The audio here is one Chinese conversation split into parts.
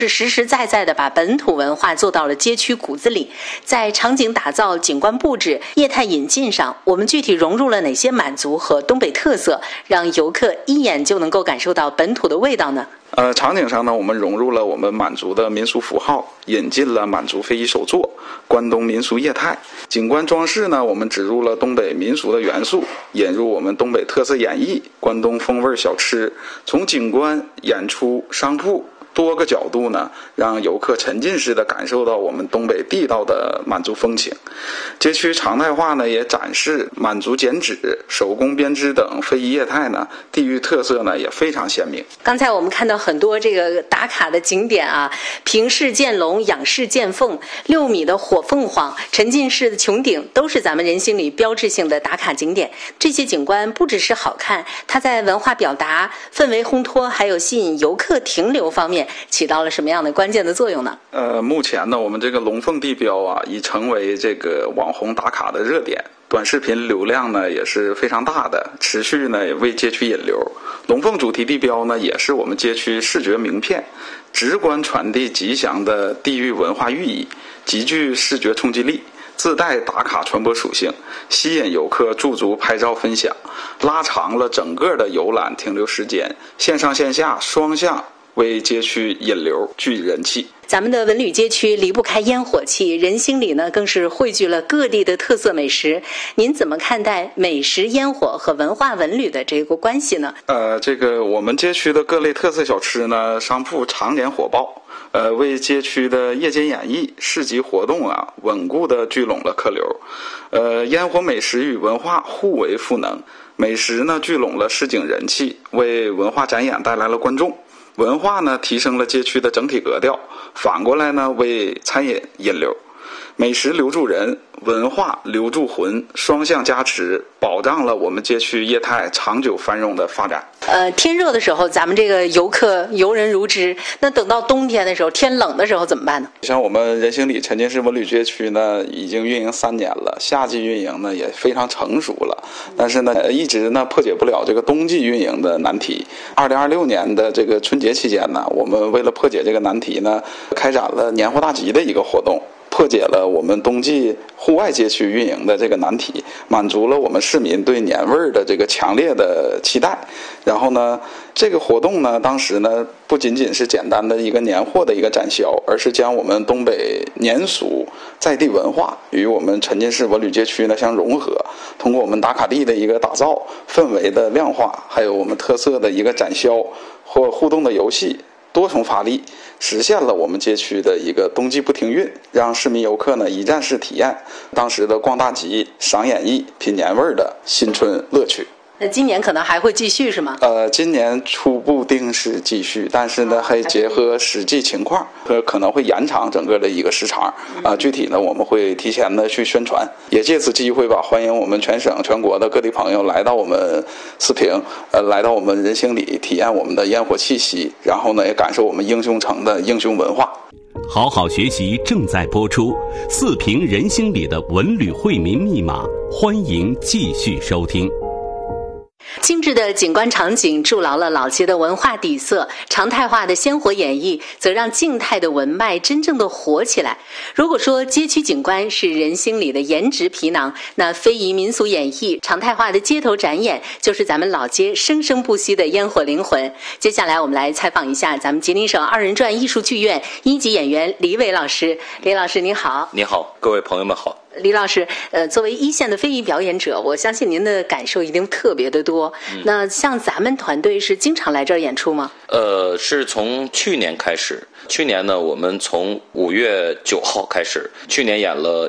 是实实在在的把本土文化做到了街区骨子里。在场景打造、景观布置、业态引进上，我们具体融入了哪些满族和东北特色，让游客一眼就能够感受到本土的味道呢？ 场景上呢，我们融入了我们满族的民俗符号，引进了满族非遗手作、关东民俗业态。景观装饰呢，我们植入了东北民俗的元素，引入我们东北特色演绎、关东风味小吃。从景观、演出、商铺多个角度呢，让游客沉浸式的感受到我们东北地道的满族风情。街区常态化呢，也展示满族剪纸、手工编织等非遗业态呢，地域特色呢也非常鲜明。 刚才我们看到很多这个打卡的景点啊，平式见龙、仰视见凤、6米的火凤凰、沉浸式的穹顶，都是咱们人心里标志性的打卡景点。这些景观不只是好看，它在文化表达、氛围烘托，还有吸引游客停留方面起到了什么样的关键的作用呢？ 目前呢，我们这个龙凤地标啊，已成为这个网红打卡的热点，短视频流量呢也是非常大的，持续呢也为街区引流。龙凤主题地标呢，也是我们街区视觉名片，直观传递吉祥的地域文化寓意，极具视觉冲击力，自带打卡传播属性，吸引游客驻足拍照分享，拉长了整个的游览停留时间，线上线下双向为街区引流聚人气。 咱们的文旅街区离不开烟火气，人心里呢更是汇聚了各地的特色美食。您怎么看待美食、烟火和文化文旅的这个关系呢？ 这个我们街区的各类特色小吃呢，商铺常年火爆，为街区的夜间演绎、市集活动啊，稳固的聚拢了客流。烟火美食与文化互为赋能，美食呢聚拢了市井人气，为文化展演带来了观众。文化呢提升了街区的整体格调，反过来呢为餐饮引流。美食留住人，文化留住魂，双向加持，保障了我们街区业态长久繁荣的发展。 天热的时候，咱们这个游客游人如织，那等到冬天的时候，天冷的时候怎么办呢？ 像我们人行里沉浸式文旅街区呢，已经运营3年了，夏季运营呢也非常成熟了，但是呢，一直呢破解不了这个冬季运营的难题。2026年的这个春节期间呢，我们为了破解这个难题呢，开展了年货大集的一个活动。破解了我们冬季户外街区运营的这个难题，满足了我们市民对年味儿的这个强烈的期待。然后呢，这个活动呢，当时呢不仅仅是简单的一个年货的一个展销，而是将我们东北年俗在地文化与我们沉浸式文旅街区呢相融合，通过我们打卡地的一个打造、氛围的量化，还有我们特色的一个展销或互动的游戏，多重发力，实现了我们街区的一个冬季不停运，让市民游客呢一站式体验当时的逛大集、赏演艺、品年味的新春乐趣。 那今年可能还会继续是吗？ 今年初步定是继续，但是呢还结合实际情况，可能会延长整个的一个时长具体呢我们会提前的去宣传，也借此机会吧，欢迎我们全省全国的各地朋友来到我们四平，来到我们人行里，体验我们的烟火气息，然后呢也感受我们英雄城的英雄文化。 好好学习正在播出，四平人行里的文旅惠民密码，欢迎继续收听。 精致的景观场景筑牢了老街的文化底色，常态化的鲜活演绎则让静态的文脉真正的活起来。如果说街区景观是人心里的颜值皮囊，那非遗民俗演绎、常态化的街头展演就是咱们老街生生不息的烟火灵魂。接下来我们来采访一下咱们吉林省2人转艺术剧院1级演员李伟老师。李老师您好。 你好，各位朋友们好。 李老师，作为一线的非遗表演者，我相信您的感受一定特别的多。那像咱们团队是经常来这儿演出吗？ 是从去年开始。去年呢，我们从5月9号开始，去年演了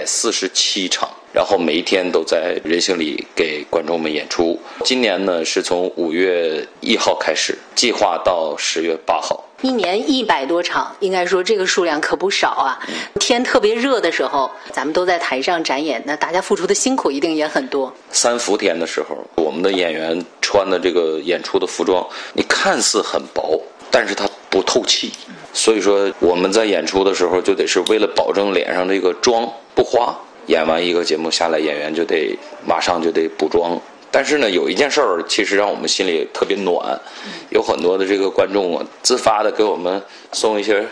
147场，然后每一天都在人行里给观众们演出。今年呢，是从5月1号开始，计划到10月8号。 一年100多场，应该说这个数量可不少啊。天特别热的时候，咱们都在台上展演，那大家付出的辛苦一定也很多。 3伏天的时候，我们的演员穿的这个演出的服装，你看似很薄，但是它不透气。所以说我们在演出的时候就得是为了保证脸上这个妆不花，演完一个节目下来，演员就得马上就得补妆但是呢，有一件事儿其实让我们心里特别暖，有很多的这个观众啊，自发的给我们送一些